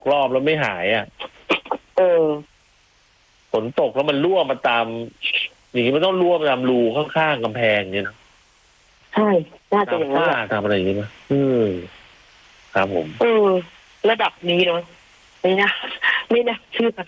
รอบแล้วไม่หายอ่ะเออฝนตกแล้วมันรั่วมาตามอย่างนี้มันต้องรั่วมาตามรูข้างๆกำแพงเนี่ยนะใช่น่าจะตามอย่างนั้นฝ้าแหละตามอะไรอย่างนี้มั้ยครับผมระดับนี้เนาะไม่น่าเชื่อ